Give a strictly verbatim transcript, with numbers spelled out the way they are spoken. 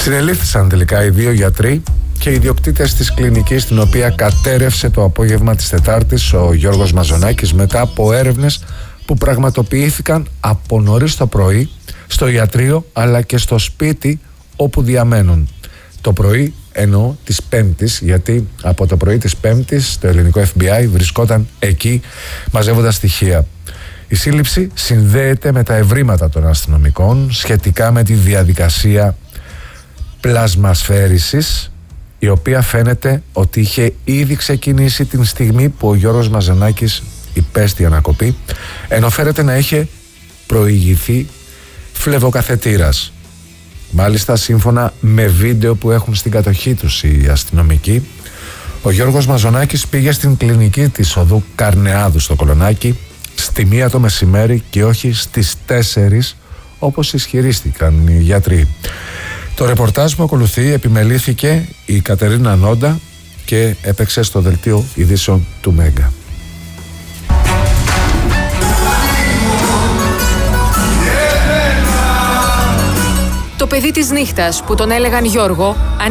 Συνελήφθησαν τελικά οι δύο γιατροί και οι ιδιοκτήτες της κλινικής την οποία κατέρευσε το απόγευμα της Τετάρτης ο Γιώργος Μαζονάκης μετά από έρευνες που πραγματοποιήθηκαν από νωρίς το πρωί στο ιατρείο αλλά και στο σπίτι όπου διαμένουν. Το πρωί εννοώ της Πέμπτης, γιατί από το πρωί της Πέμπτης το ελληνικό εφ μπι άι βρισκόταν εκεί μαζεύοντας στοιχεία. Η σύλληψη συνδέεται με τα ευρήματα των αστυνομικών σχετικά με τη διαδικασία πλασμασφαίρησης, η οποία φαίνεται ότι είχε ήδη ξεκινήσει την στιγμή που ο Γιώργος Μαζονάκης υπέστη ανακοπή, ενώ φαίνεται να είχε προηγηθεί φλεβοκαθετήρας. Μάλιστα, σύμφωνα με βίντεο που έχουν στην κατοχή τους οι αστυνομικοί, ο Γιώργος Μαζονάκης πήγε στην κλινική της οδού Καρνεάδου στο Κολονάκι στη μία το μεσημέρι και όχι στις τέσσερις όπως ισχυρίστηκαν οι γιατροί. Το ρεπορτάζ που ακολουθεί επιμελήθηκε η Κατερίνα Νόντα και έπαιξε στο δελτίο ειδήσεων του Μέγκα. Το παιδί της νύχτας που τον έλεγαν Γιώργο